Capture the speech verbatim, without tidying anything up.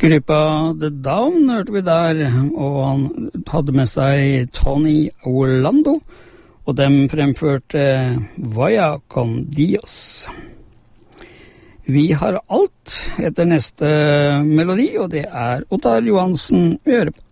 Gruppa The Down hørte vi der, og han hadde med seg Tony Orlando, og dem fremførte Vaya con Dios. Vi har alt etter neste melodi, og det er Ottar Johansen vi hører på.